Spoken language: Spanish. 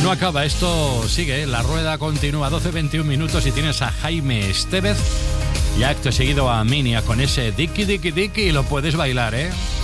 no acaba, esto sigue, la rueda continúa. 12:21 minutos y tienes a Jaime Estevez y acto seguido a Minia con ese Diki Diki Diki y lo puedes bailar, ¿eh?